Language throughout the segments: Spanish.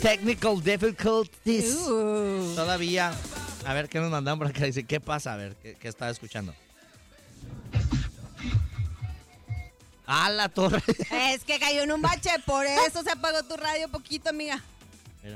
technical difficulties. Todavía. A ver qué nos mandan por acá. Dice, ¿qué pasa? A ver, ¿qué estaba escuchando? ¡Ah, la torre! Es que cayó en un bache, por eso se apagó tu radio poquito, amiga. Mira.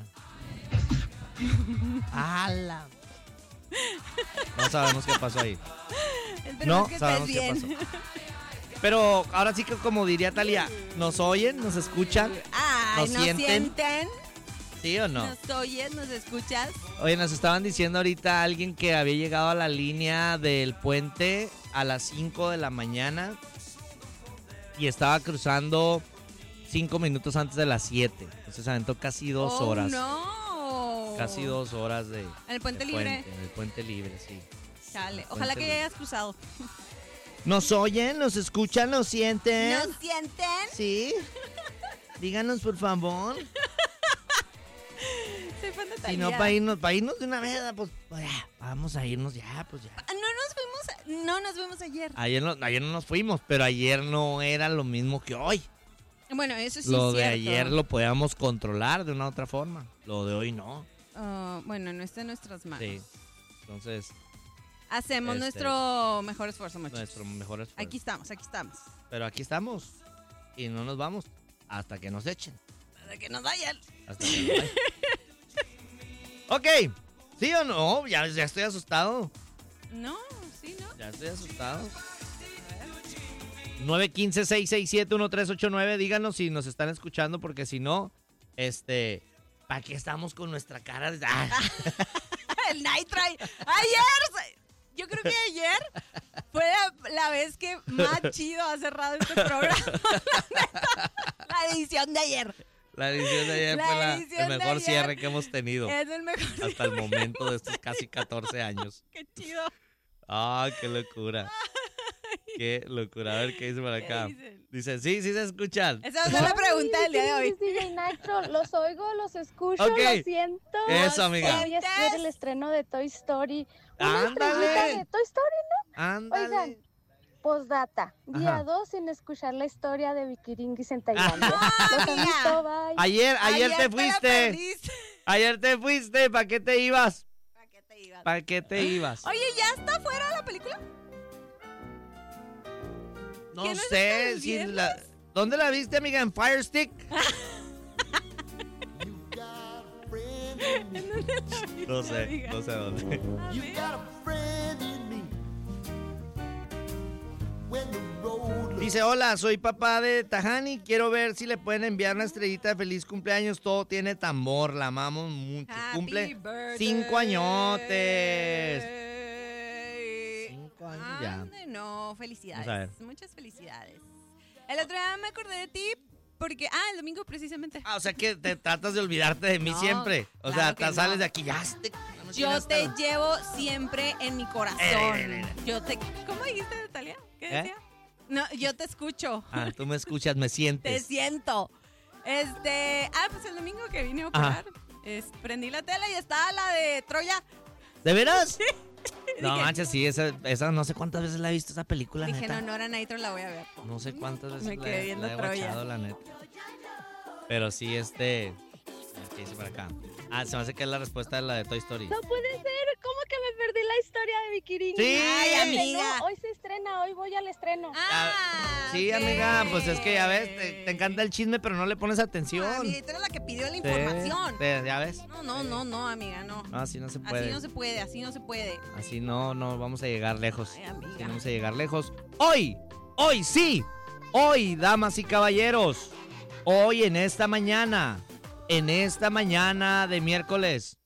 ¡Hala! No sabemos qué pasó ahí. Esperemos que estés bien. Qué pasó. Pero ahora sí que, como diría Talia, ¿nos oyen? ¿Nos escuchan? Ay, ¿nos sienten? ¿Sí o no? ¿Nos oyes? ¿Nos escuchas? Oye, nos estaban diciendo ahorita alguien que había llegado a la línea del puente a las 5 de la mañana y estaba cruzando 5 minutos antes de las 7. Entonces aventó casi 2 horas. ¡No! Casi 2 horas de... ¿En el puente libre? En el puente libre, sí. Chale, ojalá que ya hayas cruzado. ¿Nos oyen? ¿Nos escuchan? ¿Nos sienten? ¿Nos sienten? Sí. Díganos, por favor. Soy fan de Talía. Si no, para irnos de una vez, pues ya, vamos a irnos ya, pues ya. No nos vimos ayer. Ayer no nos fuimos, pero ayer no era lo mismo que hoy. Bueno, eso sí Lo es de cierto. ayer lo podíamos controlar de una otra forma. Lo de hoy no. Bueno, no está en nuestras manos. Sí. Entonces... Hacemos nuestro mejor esfuerzo, muchachos. Nuestro mejor esfuerzo. Aquí estamos. Pero aquí estamos. Y no nos vamos hasta que nos echen. Hasta que nos vayan. Hasta que nos vayan. Ok. ¿Sí o no? Ya estoy asustado. No, sí, ¿no? Ya estoy asustado. 915-667-1389. Díganos si nos están escuchando, porque si no, ¿para qué estamos con nuestra cara? El Night Try. Yo creo que ayer fue la vez que más chido ha cerrado este programa. La edición de ayer. La edición de ayer fue el mejor cierre que hemos tenido. Es el mejor cierre. Hasta el momento de estos casi 14 años. Qué chido. Ah, qué locura. Qué locura. A ver qué dice por acá. Dice, sí se escuchan. Esa es la pregunta del día de hoy. DJ Nitro, los oigo, los escucho, Okay. lo siento. Eso, amiga. Voy a hacer el estreno de Toy Story. ¡Ándale! De Toy Story, ¿no? Ándale. Oigan, postdata. Día 2 sin escuchar la historia de Vikiringis en Tailandia. Los invito, bye. Ayer te fuiste. Ayer te fuiste. ¿Para qué te ibas? ¿Para qué te ibas? Oye, ¿ya está fuera la película? No sé. ¿Dónde la viste, amiga? ¿En Fire Stick? No sé dónde. Dice, hola, soy papá de Tahani. Quiero ver si le pueden enviar una estrellita de feliz cumpleaños. Todo tiene tambor, la amamos mucho. Cumple 5 añotes. 5 años ya. No, felicidades. Vamos a ver. Muchas felicidades. El otro día me acordé de ti porque... el domingo precisamente. O sea que te tratas de olvidarte de mí siempre. O claro sea, que sales no. de aquí, ya. Yo te llevo siempre en mi corazón. ¿Cómo dijiste, Natalia? ¿Qué decía? No, yo te escucho. Tú me escuchas, me sientes. Te siento. Pues el domingo que vine a operar, prendí la tele y estaba la de Troya. ¿De veras? Sí. No manches, sí, esa no sé cuántas veces la he visto esa película, Dije, neta. no, ahora Nitro la voy a ver. No sé cuántas veces Me quedé viendo la he Troya. guachado, la neta. Pero sí, ¿qué dice por acá? Se me hace que es la respuesta de la de Toy Story. No puede ser, ¿cómo que me perdí la historia de Vikiringis? Sí. Ay, amiga. No, hoy se estrena, hoy voy al estreno. Sí, ok. amiga, pues es que ya ves, te encanta el chisme, pero no le pones atención. Amiga, tú eres la que pidió la Sí, información. ¿ya ves? No, amiga, no. No, así no se puede. Así no se puede, así no se puede. Así no vamos a llegar lejos. Ay, amiga. Así no vamos a llegar lejos. Hoy, damas y caballeros, hoy en esta mañana de miércoles,